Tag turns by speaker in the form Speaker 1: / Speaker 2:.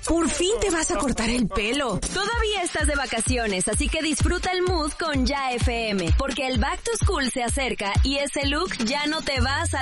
Speaker 1: Por fin te vas a cortar el pelo.
Speaker 2: Todavía estás de vacaciones, así que disfruta el mood con Ya FM, porque el Back to School se acerca y ese look ya no te va a salir